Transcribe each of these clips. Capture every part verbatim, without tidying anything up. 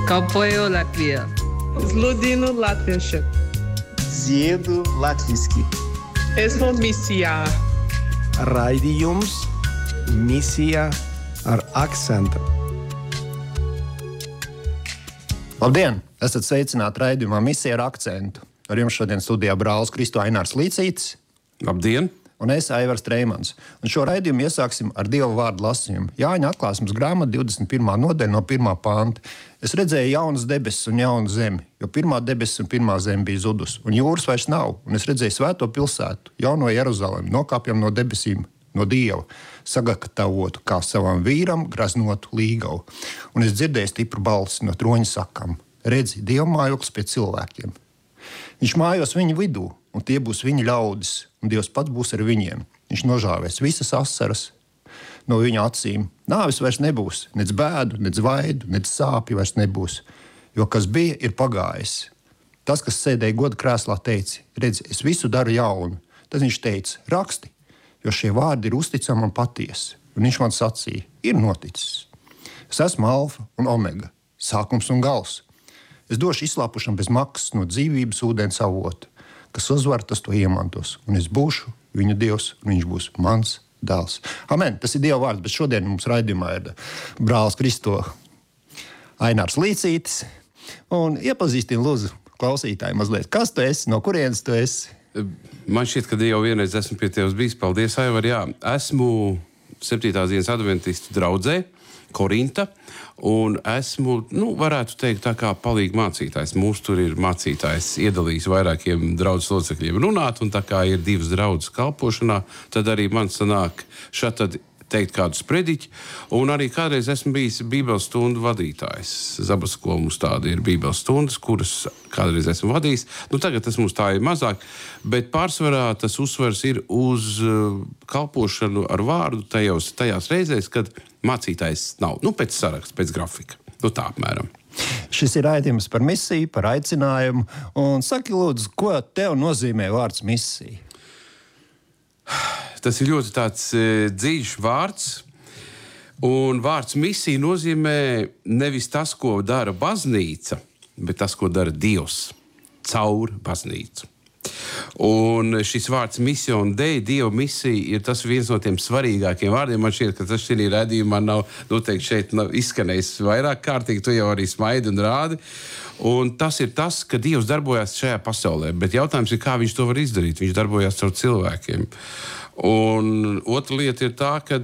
Kalpoju Latvijā. Sludinu latviešu. Ziedu latviski. Esmu misijā. Raidījums Misija ar akcentu. Labdien! Esat sveicināti raidījumā Misija ar akcentu. Ar jums šodien studijā brālis Kristo Ainārs Līcītis. Labdien! Un es, Aivars Treimans. Un šo raidījumu iesāksim ar Dieva vārdu lasījumu. Jāņa atklāsmes grāmata divdesmit pirmā nodaļa no pirmā panta. Es redzēju jaunas debesis un jaunu zemi, jo pirmā debesis un pirmā zeme bija zudus, un jūras vairs nav. Un es redzēju svēto pilsētu, jauno Jeruzalemi, nokāpjam no debesīm, no Dieva, sagatavotu kā savam vīram graznotu līgavu. Un es dzirdēju stipru balsi no troņa sakām: redzi, Dieva mājoklis pie cilvēkiem. Viņš mājos viņu vidū, un tie būs viņa ļaudis, un Dievs pats būs ar viņiem. Viņš nožāvēs visas asaras no viņa acīm. Nāvis vairs nebūs, nec bēdu, nec vaidu, nec sāpju vairs nebūs, jo kas bija, ir pagājis. Tas, kas sēdēja goda krēslā, teica: redzi, es visu daru jaunu. Tad viņš teica: raksti, jo šie vārdi ir uzticami un patiesi. Un viņš man sacīja: ir noticis. Es esmu alfa un omega, sākums un gals. Es došu izslāpušam bez maksas no dzīvības ūdens avota. Kas uzvar, tas to iemantos. Un es būšu viņu Dievs, un viņš būs mans dēls. Amen. Tas ir Dieva vārds, bet šodien mums raidījumā ir brālis Kristo Ainārs Līcītis. Un iepazīstini lūdzu klausītāji mazliet. Kas tu esi? No kurienes tu esi? Man šķiet, ka jau vienreiz esmu pie tevis bijis. Paldies, Aivar. Jā, esmu septītās dienas adventistu draudzē Korinta, un esmu, nu, varētu teikt, tā kā palīgi mācītājs. Mūs tur ir mācītājs iedalījis vairākiem draudzes locekļiem runāt, un tā kā ir divas draudzes kalpošanā, tad arī man sanāk šatad teikt kādu sprediķi, un arī kādreiz esmu bijis bībeles stundu vadītājs. Zabaskolu mums tāda ir bībeles stundas, kuras kādreiz esmu vadījis. Nu, tagad tas mums tā ir mazāk, bet pārsvarā tas uzsvars ir uz kalpošanu ar vārdu tajos, tajās reizēs, kad mācītājs nav. Nu, pēc saraksta, pēc grafika. Nu, tā apmēram. Šis ir raidījums par misiju, par aicinājumu. Un saki, lūdzu, ko tev nozīmē vārds misija? Tas ir ļoti tāds e, dziļš vārds, un vārds misija nozīmē nevis tas, ko dara baznīca, bet tas, ko dara Dievs caur baznīcu. Un šis vārds misija un dei, Dieva misija, ir tas viens no tiem svarīgākiem vārdiem. Man šķiet, ka tas šī redzījumā nav, noteikti šeit nav izskanējis vairāk kārtīgi, tu jau arī smaidi un rādi. Un tas ir tas, ka Dievs darbojās šajā pasaulē, bet jautājums ir, kā viņš to var izdarīt. Viņš darbojās caur cilvēkiem. Un otra lieta ir tā, kad,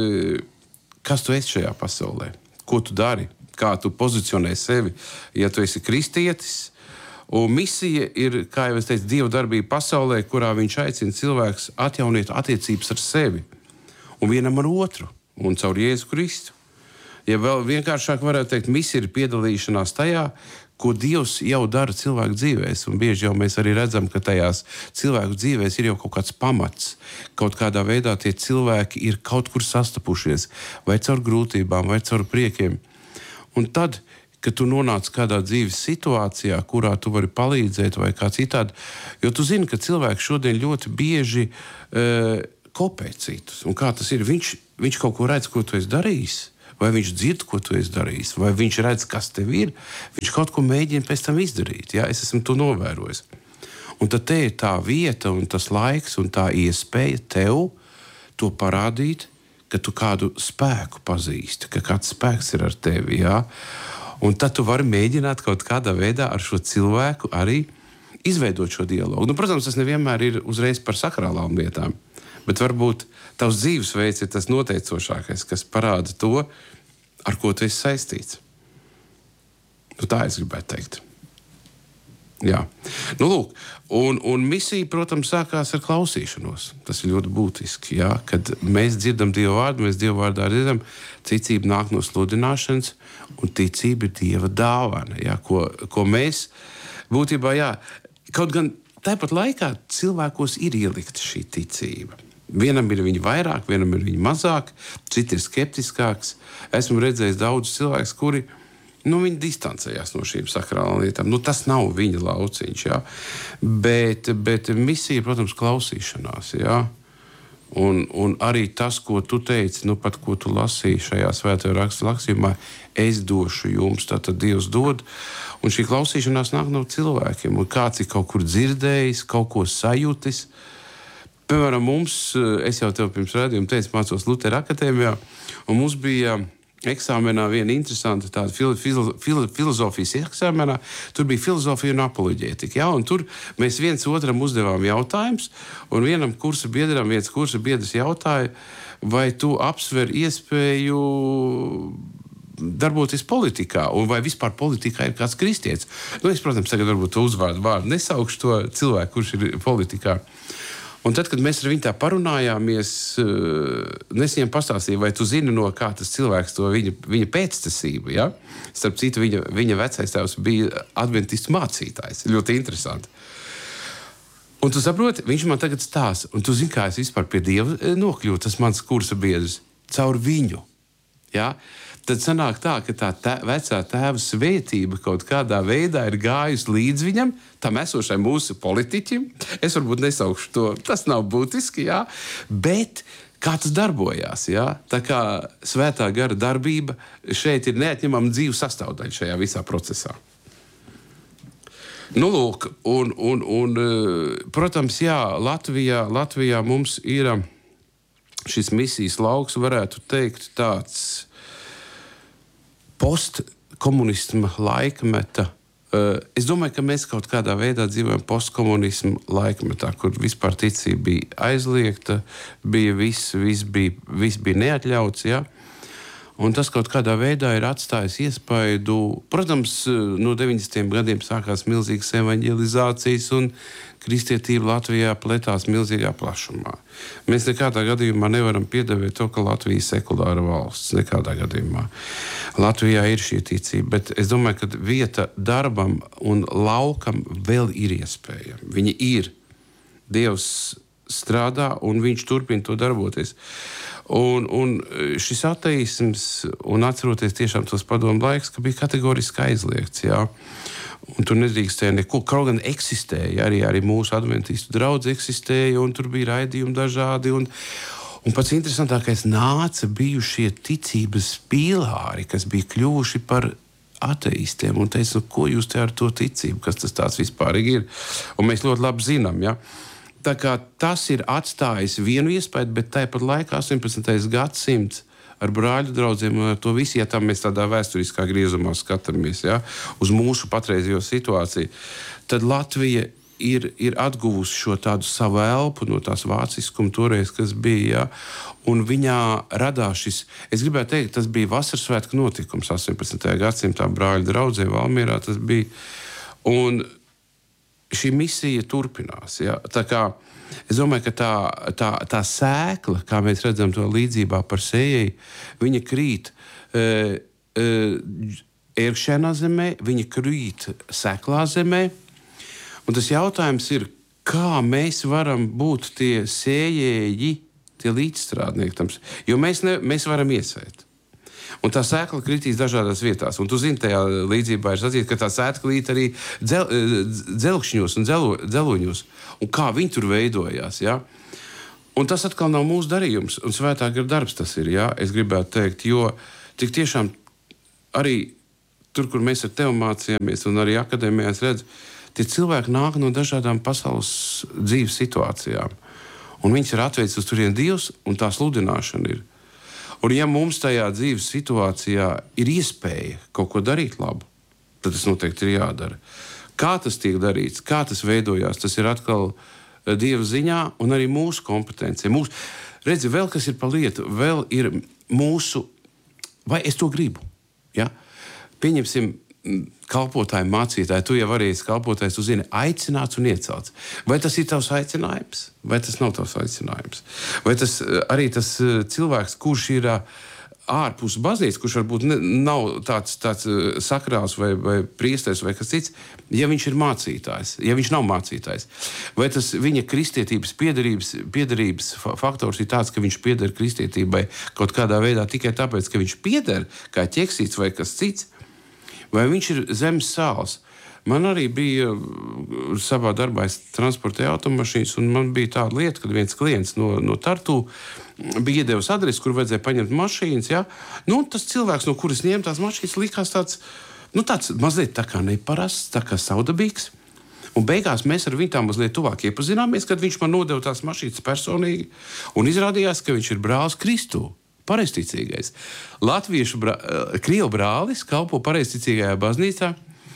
kas tu esi šajā pasaulē, ko tu dari, kā tu pozicionē sevi, ja tu esi kristietis. Un misija ir, kā jau es teicu, Dieva darbība pasaulē, kurā viņš aicina cilvēks atjaunot attiecības ar sevi un vienam ar otru un caur Jēzu Kristu. Ja vēl vienkāršāk varētu teikt, misija ir piedalīšanās tajā, ko Dievs jau dara cilvēku dzīvēs, un bieži jau mēs arī redzam, ka tajās cilvēku dzīvēs ir jau kaut kāds pamats. Kaut kādā veidā tie cilvēki ir kaut kur sastapušies, vai caur grūtībām, vai caur priekiem. Un tad, kad tu nonāc kādā dzīves situācijā, kurā tu vari palīdzēt vai kā citādi, jo tu zini, ka cilvēki šodien ļoti bieži uh, kopē citus. Un kā tas ir? Viņš, viņš kaut ko redz, ko tu esi darījis. Vai viņš dzird, ko tu esi darījis, vai viņš redz, kas tev ir, viņš kaut ko mēģina pēc tam izdarīt. Ja? Es esmu to novērojis. Un tad te ir tā vieta un tas laiks un tā iespēja tev to parādīt, ka tu kādu spēku pazīsti, ka kāds spēks ir ar tevi. Ja? Un tad tu vari mēģināt kaut kādā veidā ar šo cilvēku arī izveidot šo dialogu. Nu, protams, tas nevienmēr ir uzreiz par sakrālām lietām, bet varbūt tavs dzīvesveids ir tas noteicošākais, kas parāda to, ar ko tu esi saistīts. Nu, tā es gribētu teikt. Jā. Nu, lūk, un, un misija, protams, sākās ar klausīšanos. Tas ir ļoti būtiski, jā. Kad mēs dzirdam Dieva vārdu, mēs Dieva vārdā dzirdam, ticība nāk no sludināšanas, un ticība ir Dieva dāvana, jā, ko, ko mēs būtībā, jā, kaut gan tāpat laikā cilvēkos ir ielikta šī ticība. Vienam ir viņa vairāk, vienam ir viņa mazāk, citi ir skeptiskāks. Esmu redzējis daudzus cilvēkus, kuri, nu, viņi distancējās no šīm sakrālām lietām. Nu, tas nav viņa lauciņš, jā. Bet, bet misija, protams, klausīšanās, jā. Un, un arī tas, ko tu teici, nu pat ko tu lasīji šajā svētajā raksta lasījumā, es došu jums, tātad Dievs dod. Un šī klausīšanās nāk no cilvēkiem. Un kāds ir kaut kur dzirdējis, kaut ko sajūtis. Piemēram, mums, es jau tev pirms rādījuma teicu, mācos Lutera akadēmijā, un mums bija eksāmenā viena interesanta tāda fil, fil, fil, filozofijas eksāmenā. Tur bija filozofija un apoloģētika. Ja? Un tur mēs viens otram uzdevām jautājumus, un vienam kursa biedram, viens kursa biedrs jautāja, vai tu apsver iespēju darboties politikā, un vai vispār politikā ir kāds kristietis. Nu, es, protams, tagad varbūt to uzvārdu vārdu nesaukšu to cilvēku, kurš ir politikā. Un tad, kad mēs ar viņu tā parunājāmies, es viņam pastāstīju, vai tu zini, no kā tas cilvēks to viņa, viņa pēctecību, ja? Starp citu, viņa, viņa vecais tēvs bija adventistu mācītājs. Ļoti interesanti. Un tu saproti, viņš man tagad stāsta, un tu zini, kā es vispār pie Dieva nokļūtu, tas mans kursa biedrs, caur viņu. Ja? Tad sanāk tā, ka tā tē, vecā tēva svētība kaut kādā veidā ir gājusi līdz viņam, tam esošai mūsu politiķim. Es varbūt nesaukšu to, tas nav būtiski, jā, bet kā tas darbojās, jā? Tā kā svētā gara darbība šeit ir neatņemama dzīvu sastāvdaļa šajā visā procesā. Nu, lūk, un, un, un protams, jā, Latvijā, Latvijā mums ir šis misijas lauks, varētu teikt, tāds postkomunisma laikmeta. Es domāju, ka mēs kaut kādā veidā dzīvojam postkomunisma laikmetā, kur vispār ticība bija aizliegta, bija viss, viss bija, viss bija neatļauts, ja? Un tas kaut kādā veidā ir atstājis iespaidu. Protams, no deviņdesmitiem gadiem sākās milzīgas evaņģelizācijas un kristietība Latvijā pletās milzīgā plašumā. Mēs nekādā gadījumā nevaram piedēvēt to, ka Latvija ir sekulāra valsts. Nekādā gadījumā. Latvijā ir šī ticība, bet es domāju, ka vieta darbam un laukam vēl ir iespējama. Viņa ir. Dievs strādā un viņš turpina to darboties. Un, un šis ateisms, un atceroties tiešām tos padomu laiks, ka bija kategoriski aizliegts, jā. Un tur nedrīkstēja neko, kaut gan eksistēja, arī, arī mūsu adventistu draudz eksistēja, un tur bija raidījumi dažādi, un, un pats interesantākais nāca bijušie ticības pīlāri, kas bija kļuvuši par ateistiem, un teica, nu, ko jūs te ar to ticību, kas tas tāds vispār ir, un mēs ļoti labi zinām, jā. Tā kā tas ir atstājis vienu iespēju, bet tāpat laikā astoņpadsmitais gadsimts ar brāļu draudziem un ar to visu, ja tam mēs tādā vēsturiskā griezumā skatāmies, ja, uz mūsu patreizējo situāciju, tad Latvija ir, ir atguvusi šo tādu savu elpu no tās vāciskuma toreiz, kas bija, ja, un viņā radās šis, es gribētu teikt, tas bija vasarsvētku notikums astoņpadsmitajā gadsimtā brāļu draudzē Valmierā, tas bija, un šī misija turpinās. Ja? Tā kā, es domāju, ka tā, tā, tā sēkla, kā mēs redzam to līdzībā par sējai, viņa krīt e, e, ērkšķēnā zemē, viņa krīt seklā zemē. Un tas jautājums ir, kā mēs varam būt tie sējēji, tie līdzstrādnieki. Jo mēs, ne, mēs varam iesēt. Un tā sēkla kritīs dažādās vietās. Un tu zini, tajā līdzībā ir sacīt, ka tā sēkla krīt arī dzel, dzelkšņos un dzelo, dzeloņos. Un kā viņi tur veidojās, ja? Un tas atkal nav mūsu darījums. Un svētā gara darbs tas ir, ja? Es gribētu teikt, jo tik tiešām arī tur, kur mēs ar tevi mācījāmies un arī akadēmijās redz, tie cilvēki nāk no dažādām pasaules dzīves situācijām. Un viņas ir atveicis uz turien Dievs, un tā sludināšana ir. Un ja mums tajā dzīves situācijā ir iespēja kaut ko darīt labu, tad tas noteikti ir jādara. Kā tas tiek darīts, kā tas veidojās, tas ir atkal Dieva ziņā un arī mūsu kompetencija. Mūsu, redzi, vēl kas ir pa lietu, vēl ir mūsu, vai es to gribu, ja? Pieņemsim kalpotāji, mācītāji, tu jau arī esi kalpotājs, tu zini, aicināts un iecelts. Vai tas ir tavs aicinājums, vai tas nav tavs aicinājums? Vai tas arī tas cilvēks, kurš ir ārpus baznīcas, kurš varbūt ne, nav tāds, tāds sakrāls vai, vai priesteris vai kas cits, ja viņš ir mācītājs, ja viņš nav mācītājs, vai tas viņa kristietības piederības, piederības faktors ir tāds, ka viņš pieder kristietībai kaut kādā veidā tikai tāpēc, ka viņš pieder kā ķeksīts vai kas cits, vai viņš ir zemes sāls, Man arī bija savā darbā, es transportēju automašīnas, un man bija tāda lieta, kad viens klients no, no Tartu bija iedevis adresi, kur vajadzēja paņemt mašīnas. Ja? Nu, tas cilvēks, no kuras ņēma tās mašīnas, likās tāds, nu, tāds mazliet tā kā neparasts, tā kā saudabīgs. Un beigās mēs ar viņu tā mazliet tuvāk iepazināmies, kad viņš man nodeva tās mašīnas personīgi, un izrādījās, ka viņš ir brālis Kristū. Pareizticīgais. Latviešu brā, krievu brālis kalpo pareizticīgajā baznīcā.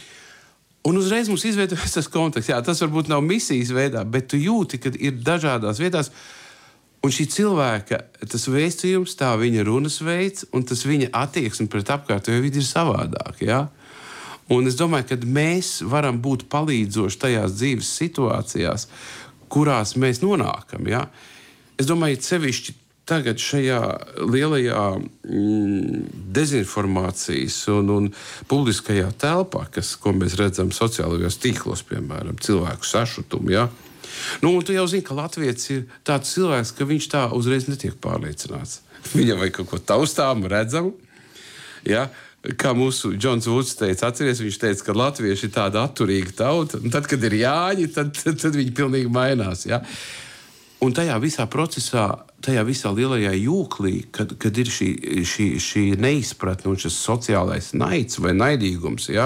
Un uzreiz mums izveidojas tas konteksts. Jā, tas varbūt nav misijas veidā, bet tu jūti, ka ir dažādās vietās. Un šī cilvēka, tas vēstījums, tā viņa runas veids un tas viņa attieksme pret apkārtējo vidi ir savādāk. Jā? Un es domāju, ka mēs varam būt palīdzoši tajās dzīves situācijās, kurās mēs nonākam. Jā? Es domāju, sevišķi tagad šajā lielajā mm, dezinformācijas un, un publiskajā telpā, kas, ko mēs redzam sociālajos tīklos, piemēram, cilvēku sašutumu, ja? Nu, un tu jau zini, ka Latvijas ir tāds cilvēks, ka viņš tā uzreiz netiek pārliecināts. Viņam vajag kaut ko taustām, redzam, ja? Kā mūsu Džons Vuds teica, atceries, viņš teica, ka latvieši ir tāda atturīga tauta, un tad, kad ir jāņi, tad, tad, tad viņi pilnīgi mainās, ja? Un tajā visā procesā, tajā visā lielajā jūklī, kad, kad ir šī, šī, šī neizpratne un šis sociālais naids vai naidīgums, ja,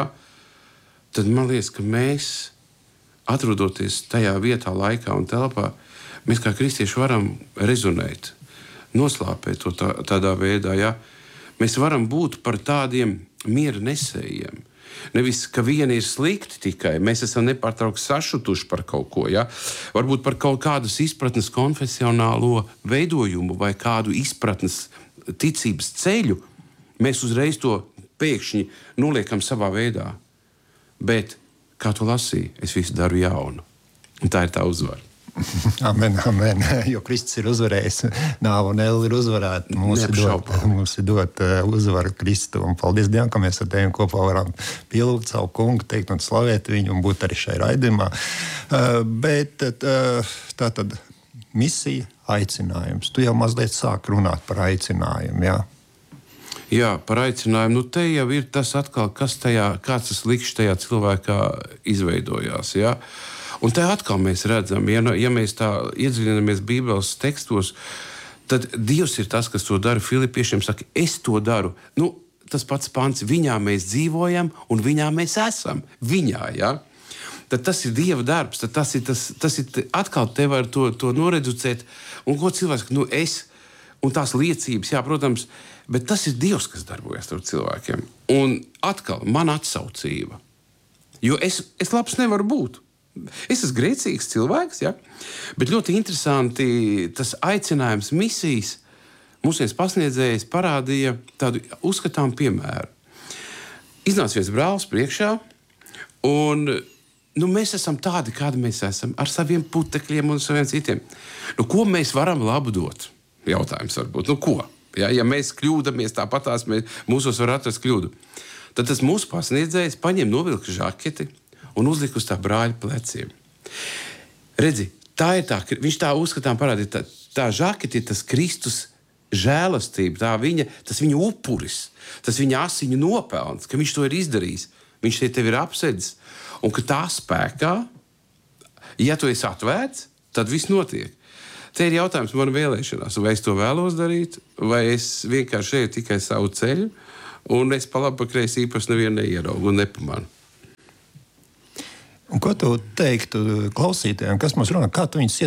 tad man liekas, ka mēs, atrodoties tajā vietā, laikā un telpā, mēs kā kristieši varam rezonēt, noslāpēt to tā, tādā veidā. Ja. Mēs varam būt par tādiem miera nesējiem. Nevis, ka viena ir slikti tikai, mēs esam nepārtraukti sašutuši par kaut ko, ja? Varbūt par kaut kādas izpratnes konfesionālo veidojumu vai kādu izpratnes ticības ceļu, mēs uzreiz to pēkšņi noliekam savā veidā. Bet, kā tu lasīji, es visu daru jaunu. Un tā ir tā uzvara. Amen, amen. Jo Kristus ir uzvarējis, nāve un ēli ir uzvarēta. Mums ir dot, mums ir dot uh, uzvaru Kristu. Un paldies Dievam, ka mēs ar tevi kopā varam pielūgt savu kungu, teikt un slavēt viņu un būt arī šai raidījumā. Uh, bet uh, tā tad misija, aicinājums. Tu jau mazliet sāk runāt par aicinājumu, jā? Jā, par aicinājumu. Nu, te jau ir tas atkal, kas tajā, kāds tas likšs tajā cilvēkā izveidojās, jā? Un te atkal mēs redzam, ja, ja mēs tā iedziļinamies Bībeles tekstos, tad Dievs ir tas, kas to dara. Filipiešiem saka, es to daru. Nu, tas pats pants, viņā mēs dzīvojam un viņā mēs esam. Viņā, ja? Tad tas ir Dieva darbs, tad tas ir, tas, tas ir atkal te var to, to noreducēt. Un ko cilvēks, nu es, un tās liecības, jā, protams, bet tas ir Dievs, kas darbojas ar cilvēkiem. Un atkal, man atsaucība. Jo es, es labs nevaru būt. Es esmu grēcīgs cilvēks, ja? Bet ļoti interesanti tas aicinājums misijas mūsu viens pasniedzējs parādīja tādu uzskatām piemēru. Iznāca viens brālis priekšā, un nu, mēs esam tādi, kādi mēs esam, ar saviem putekļiem un saviem citiem. Nu, ko mēs varam labu dot? Jautājums varbūt. Nu, ko? Ja, ja mēs kļūdamies, tāpatās mēs, mūsos var atrast kļūdu. Tad tas mūsu pasniedzējs paņem novilka žaketi un uzlika uz tā brāļa pleciem. Redzi, tā ir tā, viņš tā uzskatām parādīja, tā, tā žaketi ir tas Kristus žēlastība, tā viņa, tas viņa upuris, tas viņa asiņu nopelns, ka viņš to ir izdarījis, viņš te tevi ir apsēdis, un ka tā spēkā, ja tu esi atvērts, tad viss notiek. Te ir jautājums man vēlēšanās, vai es to vēlos darīt, vai es vienkārši eju tikai savu ceļu, un es pa labi pa kreisi īpaši nevienu neieraugu un nepamanu. Un ko tu teiktu klausītājiem, kas mums runā, kā tu viņus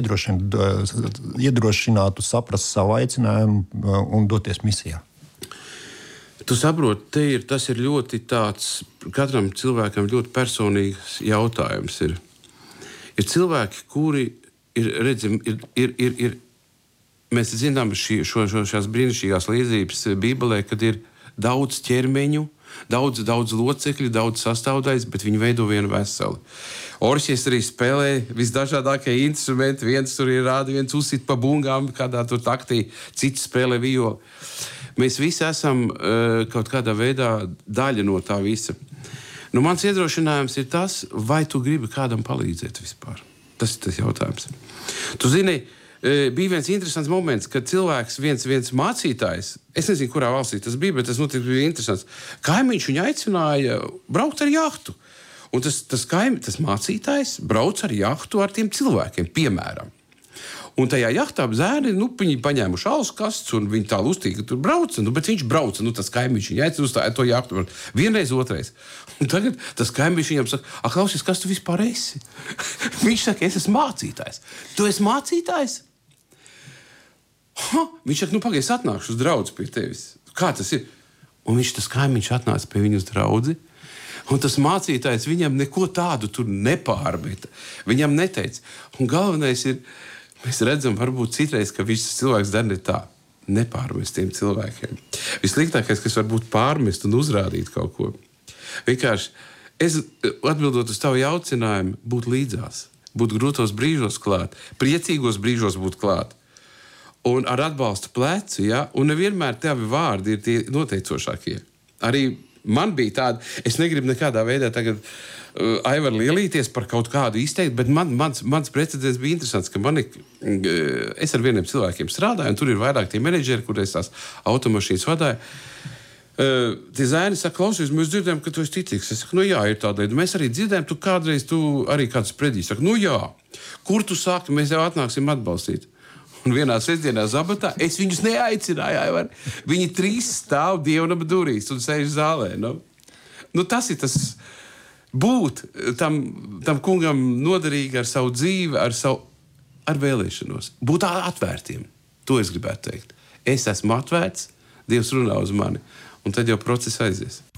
iedrošinātu saprast savu aicinājumu un doties misijā? Tu saproti, te ir, tas ir ļoti tāds, katram cilvēkam ļoti personīgs jautājums. Ir, ir cilvēki, kuri ir, redzim, ir, ir, ir, ir mēs zinām šī, šo, šo, šās brīnišķīgās līdzības Bībelē, kad ir daudz ķermeņu, Daudz, daudz locekļu, daudz sastāvdaļas, bet viņi veido vienu veseli. Orķestrī spēlē visdažādākie instrumenti. Viens tur ir rāda, viens uzsit pa bungām, kādā tur taktī, cits spēlē violi. Mēs visi esam uh, kaut kādā veidā daļa no tā visa. Nu, mans iedrošinājums ir tas, vai tu gribi kādam palīdzēt vispār. Tas ir tas jautājums. Tu zini, bija viens interesants moments, kad cilvēks, viens, viens mācītājs, es nezinu, kurā valstī tas bija, bet tas notiek bija interesants. Kaimiņš viņu aicināja braukt ar jahtu. Un tas, tas, kaim, tas mācītājs brauc ar jahtu ar tiem cilvēkiem, piemēram. Un tajā jahtā zēni, nu, viņi paņēmuši alus kastes, un viņi tā lustīgi tur brauca, nu, bet viņš brauca, nu, tas kaimiņš, viņa aicina uz tā, to jahtu, vienreiz, otrais. Un tagad tas kaimiņš viņam saka, ak, klausies, kas tu vispār esi? Viņš saka, es esmu mācītājs. Tu esi mācītājs? Ha! Viņš saka, nu, pagaid, es atnākšu uz draudzi pie tevis. Kā tas ir? Un viņš, tas kaimiņš atnāca pie viņu uz draudzi, un tas mācītājs viņam neko tādu tur nepārmeta. Viņam neteica. Un galvenais ir, mēs redzam, varbūt citreiz, ka viss cilvēks dara tā, nepārmest tiem cilvēkiem. Vissliktākais, kas var būt pārmest un uzrādīt kaut ko. Vienkārši, es atbildot uz tavu jautinājumu, būt līdzās, būt grūtos brīžos klāt, priecīgos brīžos būt klāt. Un ar atbalstu plecu, ja? Un nevienmēr tavi vārdi ir tie noteicošākie. Arī man bija tāda, es negribu nekādā veidā tagad uh, Aivar lielīties par kaut kādu izteikt, bet man, mans, mans precedents bija interesants, ka mani, uh, es ar vieniem cilvēkiem strādāju, un tur ir vairāk tie menedžeri, kur es tās automašīnas vadāju. Uh, tie zēni saka, klausies, mēs dzirdējām, ka tu esi ticīgs. Es saku, nu jā, ir tāda lieta. Mēs arī dzirdējām, tu kādreiz tu arī kāds predīs. Saka, nu jā, kur tu sāki, mēs jau atnāksim atbalstīt. Un vienā sestdienā Zabatā es viņus neaicināju. Aivar. Viņi trīs stāv dievnaba durīs un sēž zālē. Nu? Nu, tas ir tas būt tam, tam kungam noderīgi ar savu dzīvi, ar savu ar vēlēšanos. Būt atvērtiem. To es gribētu teikt. Es esmu atvērts, Dievs runā uz mani. Un tad jau process aizies.